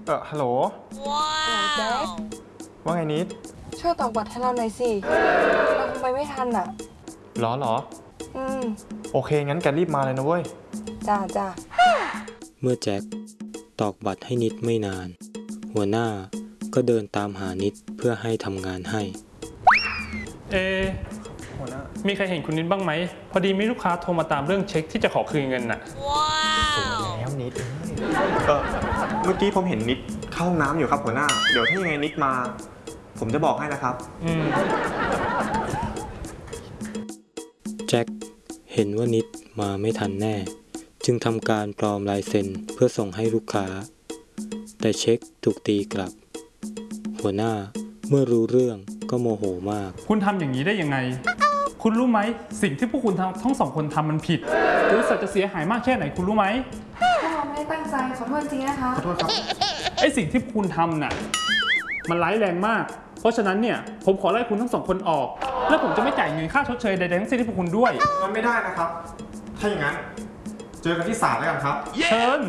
ฮัลโหลว้าวแจ็คว่าไงนิดช่วยตอกบัตรให้เราหน่อยสิเราคงไปไม่ทันอ่ะเหรออืมโอเคงั้นแกรีบมาเลยนะเว้ยจ้าเมื่อแจ็คตอกบัตรให้นิดไม่นานหัวหน้าก็เดินตามหานิดเพื่อให้ทำงานให้หัวหน้ามีใครเห็นคุณนิดบ้างไหมพอดีมีลูกค้าโทรมาตามเรื่องเช็คที่จะขอคืนเงินน่ะสวยแล้วนิดเมื่อกี้ผมเห็นนิดเข้าห้องน้ำอยู่ครับหัวหน้าเดี๋ยวถ้ายังไงนิดมาผมจะบอกให้นะครับแจ็คเห็นว่านิดมาไม่ทันแน่จึงทำการปลอมลายเซ็นเพื่อส่งให้ลูกค้าแต่เช็คถูกตีกลับหัวหน้าเมื่อรู้เรื่องก็โมโหมากคุณทำอย่างนี้ได้ยังไงคุณรู้ไหมสิ่งที่พวกคุณทั้งสองคนทำมันผิดบริษัทจะเสียหายมากแค่ไหนคุณรู้ไหมพวกเราไม่ได้ตั้งใจขอโทษจริงนะคะขอโทษครับไอสิ่งที่คุณทำน่ะมันร้ายแรงมากเพราะฉะนั้นเนี่ยผมขอไล่คุณทั้งสองคนออกและผมจะไม่จ่ายเงินค่าชดเชยใดๆทั้งสิ้นให้พวกคุณด้วยมันไม่ได้นะครับถ้าอย่างนั้นเจอกันที่ศาลแล้วกันครับเชิญ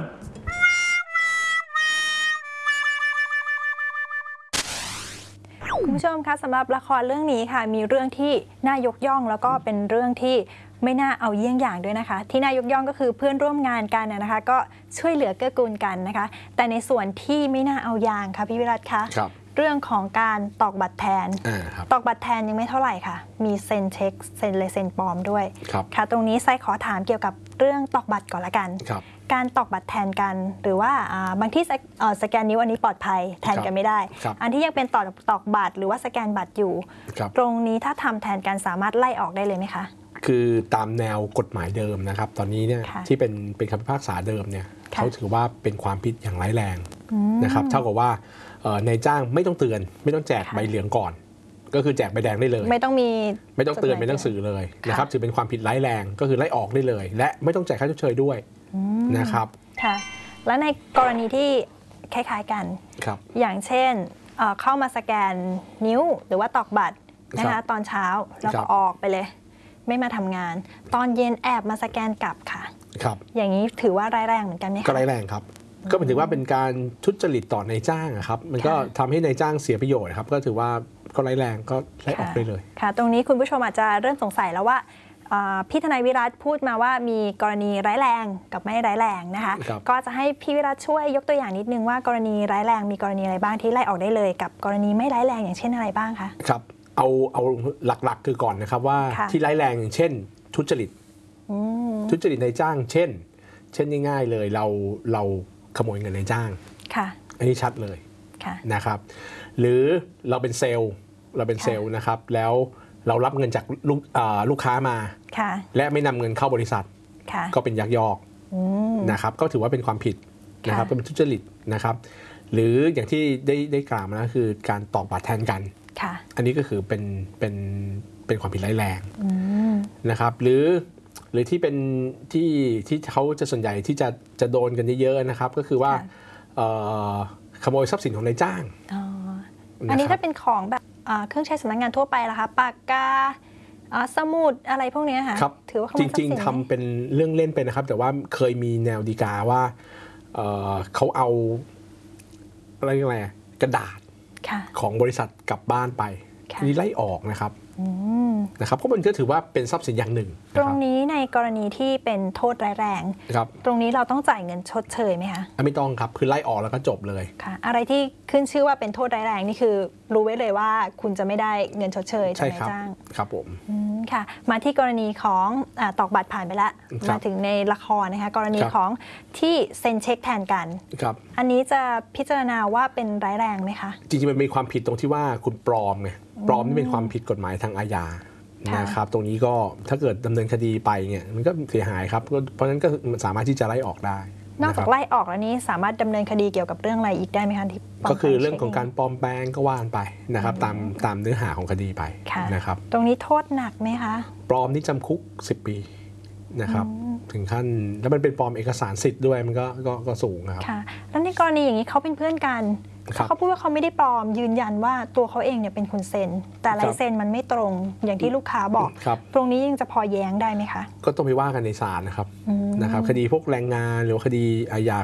คุณผู้ชมคะสำหรับละครเรื่องนี้ค่ะมีเรื่องที่น่ายกย่องแล้วก็เป็นเรื่องที่ไม่น่าเอาเยี่ยงอย่างด้วยนะคะที่น่ายกย่องก็คือเพื่อนร่วมงานกันนะคะก็ช่วยเหลือเกื้อกูลกันนะคะแต่ในส่วนที่ไม่น่าเอาอย่างค่ะพี่วิรัตคะเรื่องของการตอกบัตรแทนตอกบัตรแทนยังไม่เท่าไหร่ค่ะมีเซ็นเช็คเซ็นลายเซ็นปลอมด้วยค่ะตรงนี้ไซขอถามเกี่ยวกับเรื่องตอกบัตรก่อนละกันการตอกบัตรแทนกันหรือว่าบางที่สแกนนิ้วอันนี้ปลอดภัยแทนกันไม่ได้อันที่ยังเป็นตอกบัตรหรือว่าสแกนบัตรอยู่ตรงนี้ถ้าทำแทนกันสามารถไล่ออกได้เลยไหมคะคือตามแนวกฎหมายเดิมนะครับตอนนี้เนี่ยที่เป็นคำพิพากษาเดิมเนี่ยเขาถือว่าเป็นความผิดอย่างร้ายแรงนะครับเท่ากับว่านายจ้างไม่ต้องเตือนไม่ต้องแจกใบเหลืองก่อนก็คือแจกใบแดงได้เลยไม่ต้องเตือนเป็นหนังสือเลยนะครับถือเป็นความผิดร้ายแรงก็คือไล่ออกได้เลยและไม่ต้องจ่ายค่าชดเชยด้วยนะครับค่ะและในกรณีที่คล้ายๆกันอย่างเช่นเข้ามาสแกนนิ้วหรือว่าตอกบัตรนะคะตอนเช้าแล้วก็ออกไปเลยไม่มาทำงานตอนเย็นแอบมาสแกนกลับค่ะอย่างนี้ถือว่าร้ายแรงเหมือนกันไหมคะก็ร้ายแรงครับก็หมายถึงว่าเป็นการทุจริตต่อนายจ้างครับมันก็ทำให้นายจ้างเสียประโยชน์ครับก็ถือว่าก็ร้ายแรงก็ไล่ออกไปเลยค่ะตรงนี้คุณผู้ชมอาจจะเริ่มสงสัยแล้วว่าพี่ทนายวิรัตพูดมาว่ามีกรณีร้ายแรงกับไม่ร้ายแรงนะคะก็จะให้พี่วิรัตช่วยยกตัวอย่างนิดนึงว่ากรณีร้ายแรงมีกรณีอะไรบ้างที่ไล่ออกได้เลยกับกรณีไม่ร้ายแรงอย่างเช่นอะไรบ้างคะครับเอาหลักๆคือก่อนนะครับว่าที่ร้ายแรงอย่างเช่นทุจริตนายจ้างเช่นง่ายๆเลยเราขโมยเงินนายจ้างอันนี้ชัดเลยนะครับหรือเราเป็นเซลล์นะครับแล้วเรารับเงินจากลูกค้ามาและไม่นำเงินเข้าบริษัทก็เป็นยักยอกนะครับก็ถือว่าเป็นความผิดนะครับเป็นทุจริตนะครับหรืออย่างที่ได้กล่าวมาแล้วคือการตอกบัตรแทนกันอันนี้ก็คือเป็นความผิดร้ายแรงนะครับหรือที่เป็นที่เขาจะส่วนใหญ่ที่จะโดนกันเยอะๆนะครับก็คือว่าขโมยทรัพย์สินของนายจ้างอันนี้ถ้าเป็นของแบบเครื่องใช้สำนักงานทั่วไปล่ะคะปากกาสมุดอะไรพวกนี้ค่ะถือว่าจริงๆทำเป็นเรื่องเล่นไปนะครับแต่ว่าเคยมีแนวฎีกาว่าเขาเอาอะไรกระดาษของบริษัทกลับบ้านไปนี่ไล่ออกนะครับเพราะมันก็ถือว่าเป็นทรัพย์สินอย่างหนึ่งตรงนี้ในกรณีที่เป็นโทษร้ายแรงตรงนี้เราต้องจ่ายเงินชดเชยไหมคะไม่ต้องครับคือไล่ออกแล้วก็จบเลยค่ะอะไรที่ขึ้นชื่อว่าเป็นโทษร้ายแรงนี่คือรู้ไว้เลยว่าคุณจะไม่ได้เงินชดเชยจากนายจ้างครับผมค่ะมาที่กรณีของตอกบัตรผ่านไปแล้วมาถึงในละครนะคะกรณีของที่เซ็นเช็คแทนกันอันนี้จะพิจารณาว่าเป็นร้ายแรงไหมคะจริงๆมันมีความผิดตรงที่ว่าคุณปลอมไงปลอมนี่เป็นความผิดกฎหมายทางอาญานะครับตรงนี้ก็ถ้าเกิดดำเนินคดีไปเนี่ยมันก็เสียหายครับเพราะฉะนั้นก็สามารถที่จะไล่ออกได้นอกจากไล่ออกแล้วนี้สามารถดำเนินคดีเกี่ยวกับเรื่องอะไรอีกได้ไหมคะที่ก็คือเรื่องของการปลอมแปลงก็ว่านไปนะครับตามเนื้อหาของคดีไปนะครับตรงนี้โทษหนักไหมคะปลอมนี่จำคุก10 ปีนะครับถึงขั้นแล้วมันเป็นปลอมเอกสารสิทธิ์ด้วยมันก็สูงครับแล้วในกรณีอย่างนี้เขาเป็นเพื่อนกันเขาพูดว่าเขาไม่ได้ปลอมยืนยันว่าตัวเขาเองเนี่ยเป็นคนเซ็นแต่ลายเซ็นมันไม่ตรงอย่างที่ลูกค้าบอกตรงนี้ยังจะพอแย้งได้ไหมคะก็ต้องไปว่ากันในศาลนะครับคดีพวกแรงงานหรือคดีอาญา